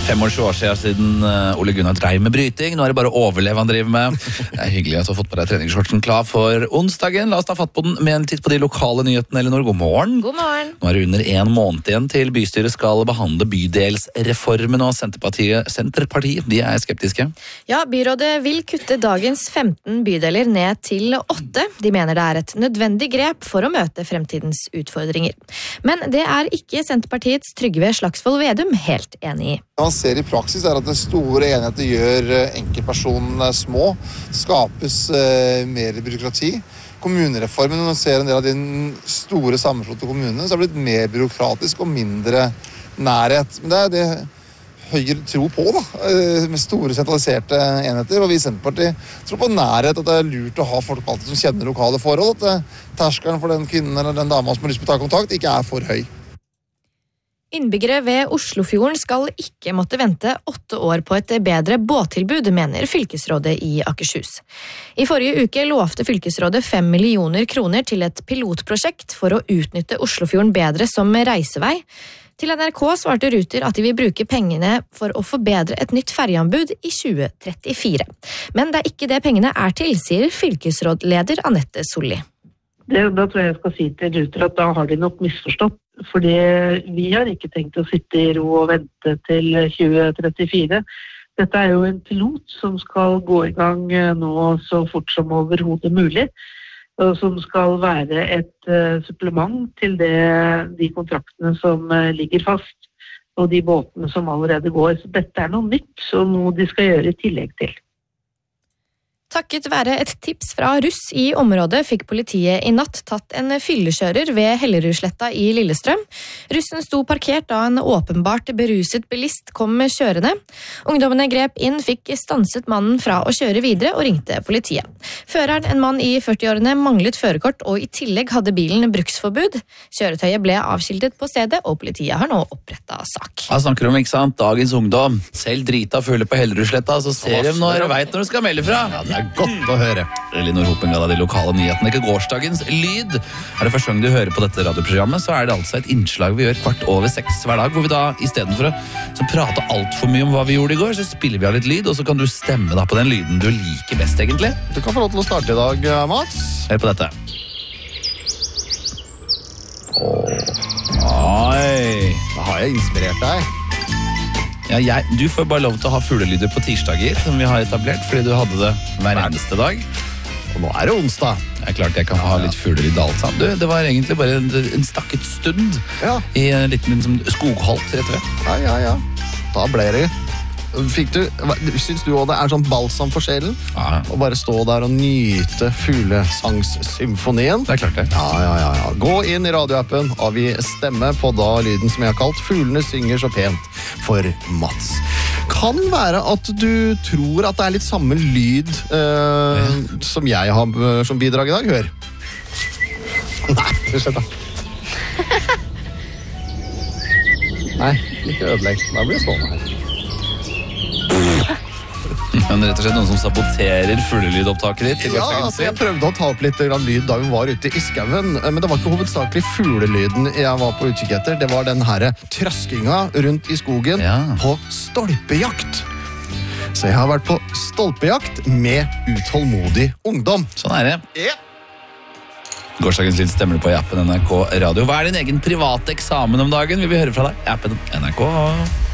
25 år siden Ole Gunnar drev med bryting. Nå er det bare å overleve han driver med. Det er hyggelig at du har fått på deg treningsshortsen klar for onsdagen. La oss ta fatt på den med en titt på de lokale nyhetene. Elinor, god morgen. God morgen. Nå er det under 1 måned igjen til bystyret skal behandle bydelsreformen, og Senterpartiet, de er skeptiske. Ja, byrådet vil kutte dagens 15 bydeler ned til 8. De mener det er et nødvendig grep for å møte fremtidens utfordringer. Men det er ikke Senterpartiets Trygve Slagsvold Vedum helt enig i. Det man ser i praksis er at det store enheter gjør enkeltpersonene små, skapes mer byråkrati. Kommunereformen, når man ser en del av de store sammenslåtte kommunene, så har det blitt mer byråkratisk og mindre nærhet. Men det er det Høyre tror på, da, med store sentraliserte enheter. Og vi i Senterpartiet tror på nærhet, at det er lurt å ha folk alltid som kjenner lokale forhold, at terskelen for den kvinnen eller den dama som har lyst på å ta kontakt, ikke er for høy. Innbyggere ved Oslofjorden skal ikke måtte vente 8 år på et bedre båttilbud, mener fylkesrådet i Akershus. I forrige uke lovte fylkesrådet 5 millioner kroner til et pilotprosjekt for å utnytte Oslofjorden bedre som reisevei. Til NRK svarte Ruter at de vil bruke pengene for å forbedre et nytt ferjeanbud i 2034. Men det er ikke det pengene er til, sier fylkesrådleder Anette Solli. Da tror jeg skal si til Ruter at da har de nok misforstått. Fordi vi har ikke tenkt å sitte i ro og vente til 2034. Dette er jo en pilot som skal gå i gang nå så fort som overhodet mulig, og som skal være et supplement til de kontraktene som ligger fast, og de båtene som allerede går. Så dette er noe nytt, og noe de skal gjøre i tillegg til. Takket være et tips fra russ i området fikk politiet i natt tatt en fyllekjører ved Hellerudsletta i Lillestrøm. Russen sto parkert da en åpenbart beruset bilist kom kjørende. Ungdommene grep inn, fikk stanset mannen fra å kjøre videre og ringte politiet. Føreren, en mann i 40-årene, manglet førerkort og i tillegg hadde bilen bruksforbud. Kjøretøyet ble avskiltet på stedet, og politiet har nå opprettet sak. Jeg snakker om, ikke sant, dagens ungdom. Selv drita fulle på Hellerudsletta, så ser de når de vet når de skal melde fra. Ja, det er godt å høre. Elinor Hopen ga deg de lokale nyhetene, ikke gårsdagens lyd. Er det første gang du hører på dette radioprogrammet, så er det altså et innslag vi gjør 5:15 hver dag, hvor vi da, i stedet for å prate alt for mye om hva vi gjorde i går, så spiller vi av litt lyd, og så kan du stemme da på den lyden du liker best, egentlig. Du kan få lov til å starte i dag, Mats. Hør på dette. Oi. Da har jeg inspirert deg. Ja, du får bare lov til å ha fuglelyder på tirsdager, som vi har etablert, fordi du hadde det hver eneste dag. Og nå er det onsdag. Det er klart jeg kan ha litt fuglelyd alt sammen. Det var egentlig bare en stakket stund i en liten skogholt, rett og slett. Ja. Da ble det. Syns du også det er sånn balsam for sjelen? Ja. Å bare stå der og nyte fuglesangssymfonien? Det er klart det. Ja. Gå inn i radioappen, avgi stemme på da lyden som jeg har kalt Fuglene synger så pent for Mats. Kan være at du tror at det er litt samme lyd som jeg har som bidrag i dag. Hør. Nei, det skjer da. Nei, ikke ødelegg. Da blir det stående her. Men rett og slett noen som saboterer fuglelydopptaket ditt. Ja, altså jeg prøvde å ta opp litt lyd da vi var ute i skauen, men det var ikke hovedsakelig fuglelyden jeg var på utkikk etter. Det var den her trøskinga rundt i skogen på stolpejakt. Så jeg har vært på stolpejakt med utålmodig ungdom. Sånn er det. Gårsdagens lyd stemmer du på i appen NRK Radio. Hva er din egen private eksamen om dagen? Vil vi høre fra deg? Appen NRK.